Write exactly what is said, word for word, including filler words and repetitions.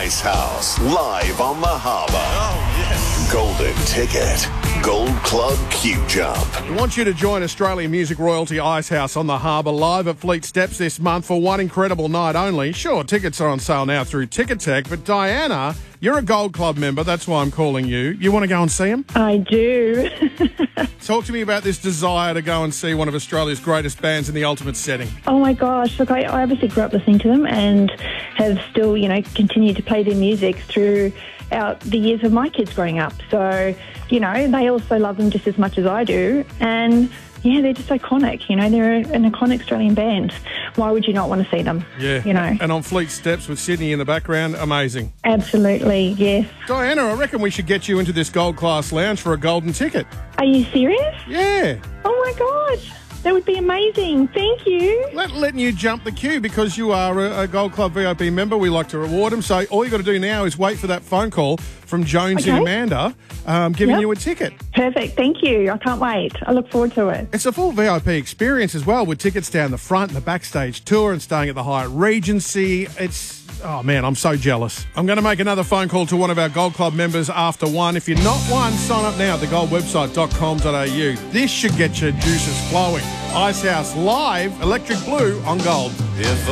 Ice House, live on the harbour. Oh, yes. Golden ticket. Gold Club Q Jump. We want you to join Australian music royalty Ice House on the harbour live at Fleet Steps this month for one incredible night only. Sure, tickets are on sale now through Ticketek, but Diana, you're a Gold Club member. That's why I'm calling you. You want to go and see him? I do. Talk to me about this desire to go and see one of Australia's greatest bands in the ultimate setting. Oh my gosh, look, I, I obviously grew up listening to them and have still, you know, continued to play their music throughout the years of my kids growing up. So, you know, they also love them just as much as I do. And yeah, they're just iconic. You know, they're an iconic Australian band. Why would you not want to see them? Yeah. You know. And on Fleet Steps with Sydney in the background, amazing. Absolutely, yes. Diana, I reckon we should get you into this gold class lounge for a golden ticket. Are you serious? Yeah. Oh my gosh. That would be amazing. Thank you. Let, letting you jump the queue because you are a, a Gold Club V I P member. We like to reward them. So all you got to do now is wait for that phone call from Jonesy Okay. Amanda um, giving Yep. you a ticket. Perfect. Thank you. I can't wait. I look forward to it. It's a full V I P experience as well, with tickets down the front and the backstage tour and staying at the Hyatt Regency. It's, oh man, I'm so jealous. I'm going to make another phone call to one of our Gold Club members after one. If you're not one, sign up now at the gold website dot com dot a u. This should get your juices flowing. Ice House live, Electric Blue on Gold. If